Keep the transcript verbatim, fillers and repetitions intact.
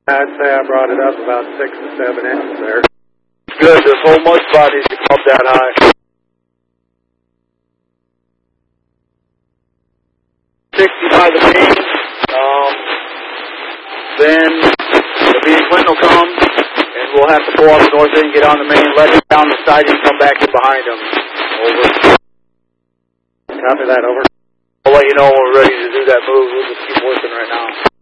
I'd say I brought it up about six to seven inches there. Good, this whole mud spot needs to come up that high. sixty by the main, um, then the main Clinton will come, and we'll have to pull off the north end, get on the main, let it down the side, and come back in behind them. Over. Copy that, over. I'll let you know when we're ready to do that move. We'll just keep working right now.